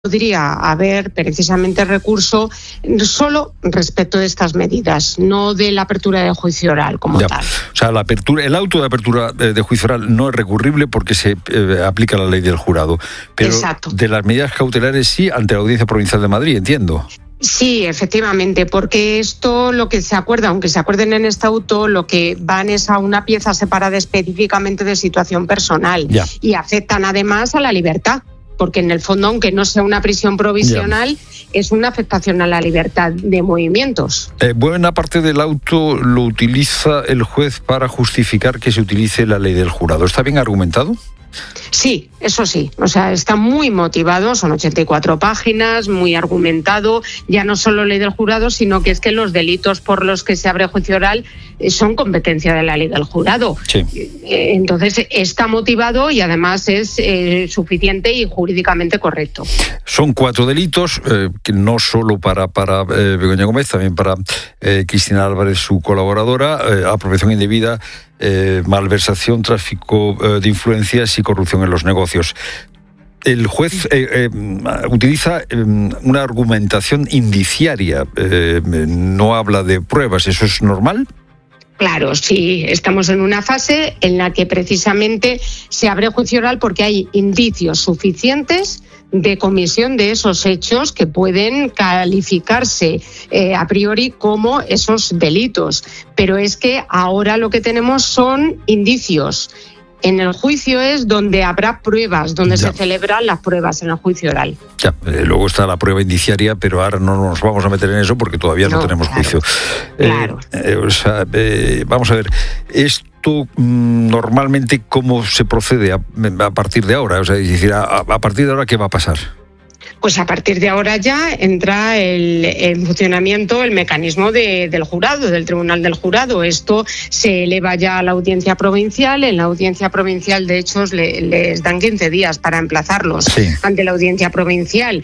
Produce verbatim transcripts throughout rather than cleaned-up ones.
podría haber precisamente recurso solo respecto de estas medidas, no de la apertura de juicio oral como ya. tal. O sea, la apertura, el auto de apertura de juicio oral no es recurrible porque se eh, aplica la ley del jurado. Pero Exacto. De las medidas cautelares sí ante la Audiencia Provincial de Madrid, entiendo. Sí, efectivamente, porque esto lo que se acuerda, aunque se acuerden en este auto, lo que van es a una pieza separada específicamente de situación personal ya. y afectan además a la libertad. Porque en el fondo, aunque no sea una prisión provisional, yeah. es una afectación a la libertad de movimientos. Eh, buena parte del auto lo utiliza el juez para justificar que se utilice la ley del jurado. ¿Está bien argumentado? Sí, eso sí, o sea, está muy motivado, son ochenta y cuatro páginas, muy argumentado, ya no solo ley del jurado, sino que es que los delitos por los que se abre juicio oral son competencia de la ley del jurado. Sí. Entonces está motivado y además es eh, suficiente y jurídicamente correcto. Son cuatro delitos, eh, que no solo para, para eh, Begoña Gómez, también para eh, Cristina Álvarez, su colaboradora, eh, apropiación indebida, Eh, malversación, tráfico eh, de influencias y corrupción en los negocios. El juez eh, eh, utiliza eh, una argumentación indiciaria, eh, no habla de pruebas, ¿eso es normal? Claro, sí, estamos en una fase en la que precisamente se abre juicio oral porque hay indicios suficientes de comisión de esos hechos que pueden calificarse eh, a priori como esos delitos. Pero es que ahora lo que tenemos son indicios. En el juicio es donde habrá pruebas, donde ya. se celebran las pruebas en el juicio oral. Ya, eh, luego está la prueba indiciaria, pero ahora no nos vamos a meter en eso porque todavía no, no tenemos claro, juicio. Claro. Eh, eh, o sea, eh, vamos a ver, esto mmm, normalmente cómo se procede a, a partir de ahora, o sea, es decir, a, a partir de ahora ¿qué va a pasar? Pues a partir de ahora ya entra el, en funcionamiento el mecanismo de, del jurado, del Tribunal del Jurado. Esto se eleva ya a la Audiencia Provincial. En la Audiencia Provincial, de hecho, le, les dan quince días para emplazarlos sí. ante la Audiencia Provincial.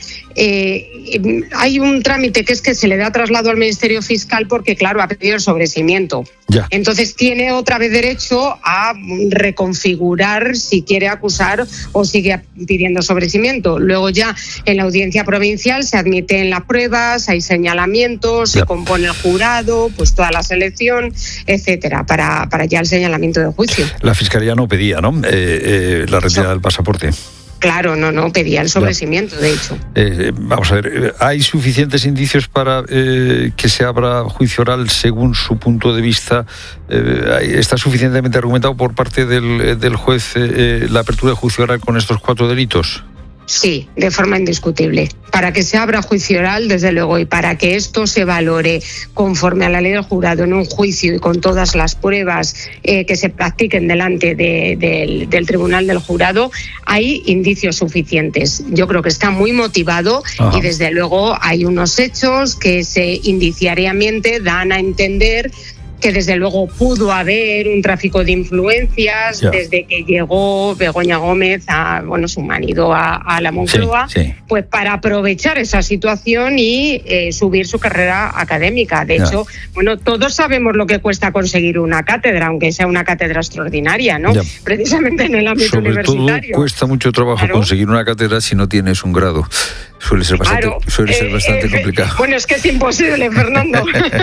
Eh, hay un trámite que es que se le da traslado al Ministerio Fiscal porque, claro, ha pedido el sobreseimiento. Ya. Entonces tiene otra vez derecho a reconfigurar si quiere acusar o sigue pidiendo sobreseimiento. Luego ya en la Audiencia Provincial se admiten las pruebas, hay señalamientos, ya. se compone el jurado, pues toda la selección, etcétera, para, para ya el señalamiento de juicio. La Fiscalía no pedía, ¿no? Eh, eh, la retirada so- del pasaporte. Claro, no, no, pedía el sobreseimiento, de hecho. Eh, vamos a ver, ¿hay suficientes indicios para eh, que se abra juicio oral según su punto de vista? Eh, ¿Está suficientemente argumentado por parte del, del juez eh, la apertura de juicio oral con estos cuatro delitos? Sí, de forma indiscutible. Para que se abra juicio oral, desde luego, y para que esto se valore conforme a la ley del jurado en un juicio y con todas las pruebas eh, que se practiquen delante de, de, del Tribunal del Jurado, hay indicios suficientes. Yo creo que está muy motivado. Ajá. Y desde luego hay unos hechos que se indiciariamente dan a entender que desde luego pudo haber un tráfico de influencias yeah. desde que llegó Begoña Gómez, a, bueno, su marido, a, a la Moncloa, sí, sí. pues para aprovechar esa situación y eh, subir su carrera académica. De yeah. hecho, bueno, todos sabemos lo que cuesta conseguir una cátedra, aunque sea una cátedra extraordinaria, ¿no? Yeah. Precisamente en el ámbito Sobre universitario. Todo cuesta mucho trabajo claro. conseguir una cátedra si no tienes un grado. Suele ser bastante, claro. suele ser eh, bastante eh, complicado. Bueno, es que es imposible, Fernando.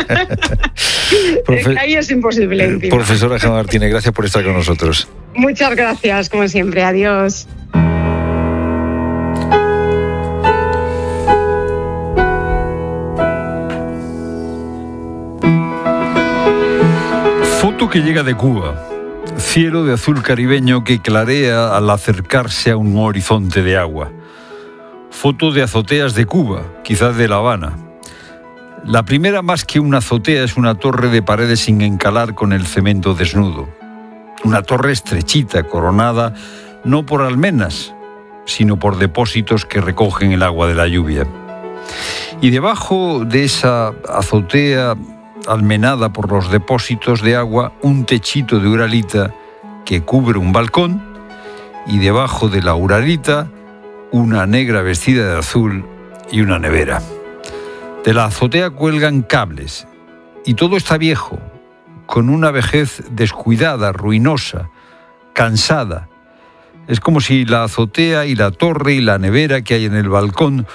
Profe- Ahí es imposible. Encima. Profesora Gemma Martínez, gracias por estar con nosotros. Muchas gracias, como siempre. Adiós. Foto que llega de Cuba. Cielo de azul caribeño que clarea al acercarse a un horizonte de agua. Foto de azoteas de Cuba, quizás de La Habana. La primera, más que una azotea, es una torre de paredes sin encalar con el cemento desnudo. Una torre estrechita, coronada no por almenas, sino por depósitos que recogen el agua de la lluvia. Y debajo de esa azotea almenada por los depósitos de agua, un techito de uralita que cubre un balcón, y debajo de la uralita una negra vestida de azul y una nevera. De la azotea cuelgan cables y todo está viejo, con una vejez descuidada, ruinosa, cansada, Es como si la azotea y la torre y la nevera que hay en el balcón